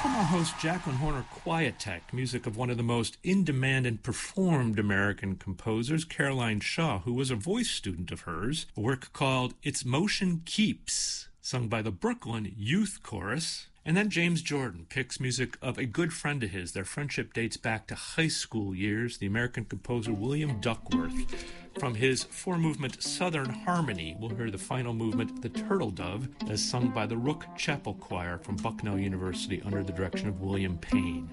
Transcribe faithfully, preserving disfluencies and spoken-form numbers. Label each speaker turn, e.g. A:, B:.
A: from our host Jacqueline Horner, Quiet Tech, music of one of the most in-demand and performed American composers, Caroline Shaw, who was a voice student of hers, a work called Its Motion Keeps, sung by the Brooklyn Youth Chorus. And then James Jordan picks music of a good friend of his. Their friendship dates back to high school years, the American composer William Duckworth. From his four-movement Southern Harmony, we'll hear the final movement, The Turtle Dove, as sung by the Rook Chapel Choir from Bucknell University under the direction of William Payne.